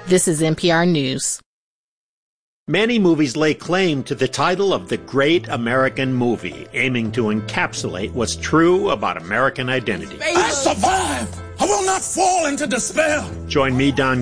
This is NPR News. Many movies lay claim to the title of the Great American Movie, aiming to encapsulate what's true about American identity. I survived! I will not fall into despair! Join me, Don